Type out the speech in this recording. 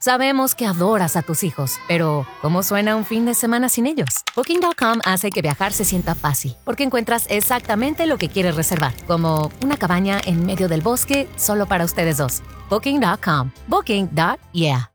Sabemos que adoras a tus hijos, pero ¿cómo suena un fin de semana sin ellos? Booking.com hace que viajar se sienta fácil, porque encuentras exactamente lo que quieres reservar, como una cabaña en medio del bosque solo para ustedes dos. Booking.com. Booking.yeah.